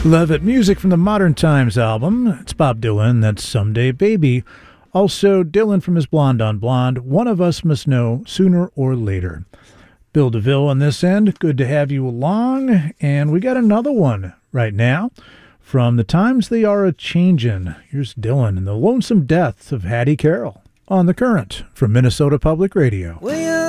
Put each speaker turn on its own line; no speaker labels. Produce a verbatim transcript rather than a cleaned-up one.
Love It. Music from the Modern Times album. It's Bob Dylan. That's Someday Baby. Also, Dylan from his Blonde on Blonde. One of Us Must Know Sooner or Later. Bill DeVille on this end. Good to have you along. And we got another one right now from The Times They Are A-Changin'. Here's Dylan and the Lonesome Death of Hattie Carroll on The Current from Minnesota Public Radio.